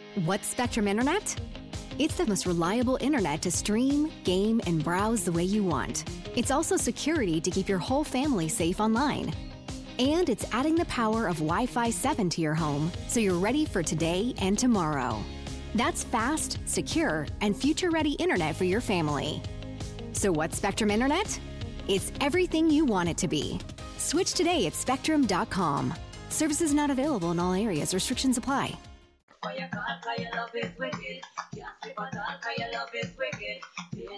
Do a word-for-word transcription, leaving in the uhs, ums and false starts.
What's Spectrum Internet? It's the most reliable internet to stream, game, and browse the way you want. It's also security to keep your whole family safe online. And it's adding the power of Wi-Fi seven to your home so you're ready for today and tomorrow. That's fast, secure, and future-ready internet for your family. So what's Spectrum Internet? It's everything you want it to be. Switch today at spectrum dot com. Services not available in all areas. Restrictions apply. Why you call, cause your love is wicked. Can't sleep at all, cause your love is wicked. Day